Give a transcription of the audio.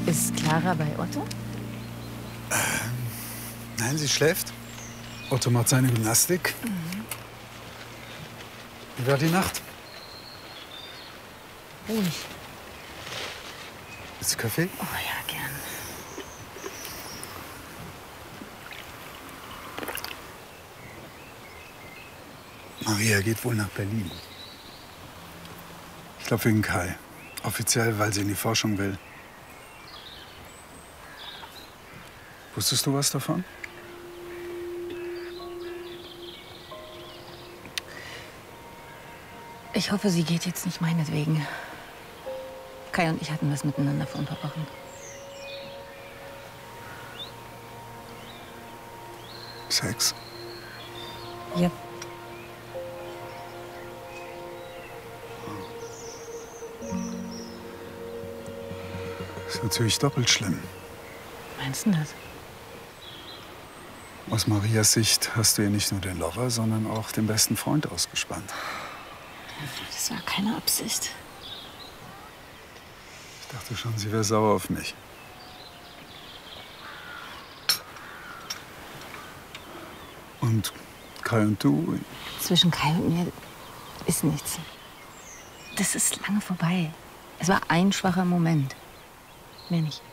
Ist Clara bei Otto? Nein, sie schläft. Otto macht seine Gymnastik. Wie war die Nacht? Ruhig. Willst du Kaffee? Oh ja, gern. Maria geht wohl nach Berlin. Ich glaube wegen Kai. Offiziell, weil sie in die Forschung will. Wusstest du was davon? Ich hoffe, sie geht jetzt nicht meinetwegen. Kai und ich hatten was miteinander vor ein paar Wochen. Sex? Ja. Ist natürlich doppelt schlimm. Meinst du das? Aus Marias Sicht hast du ihr nicht nur den Lover, sondern auch den besten Freund ausgespannt. Das war keine Absicht. Ich dachte schon, sie wäre sauer auf mich. Und Kai und du? Zwischen Kai und mir ist nichts. Das ist lange vorbei. Es war ein schwacher Moment. Mehr nicht.